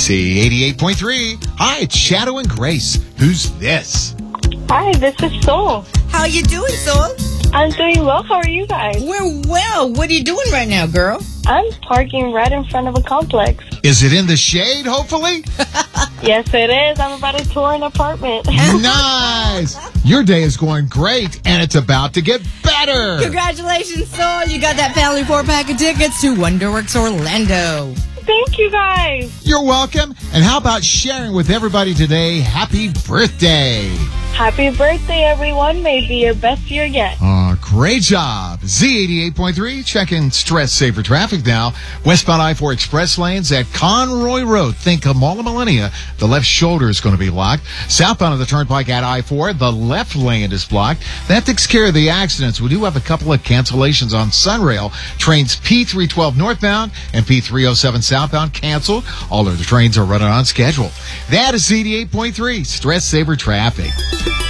C88.3. Hi, it's Shadow and Grace. Who's this? Hi, this is Soul. How you doing, Soul? I'm doing well. How are you guys? We're well. What are you doing right now, girl? I'm parking right in front of a complex. Is it in the shade, hopefully? Yes, it is. I'm about to tour an apartment. Nice. Your day is going great, and it's about to get better. Congratulations, Soul. You got that family 4-pack of tickets to Wonderworks Orlando. Thank you, guys. You're welcome. And how about sharing with everybody today, happy birthday? Happy birthday, everyone. May it be your best year yet. Great job. Z88.3, checking stress saver traffic now. Westbound I-4 express lanes at Conroy Road. Think of Mall of Millennia. The left shoulder is going to be locked. Southbound of the turnpike at I-4, the left lane is blocked. That takes care of the accidents. We do have a couple of cancellations on Sunrail. Trains P312 northbound and P307 southbound canceled. All of the trains are running on schedule. That is Z88.3, stress saver traffic.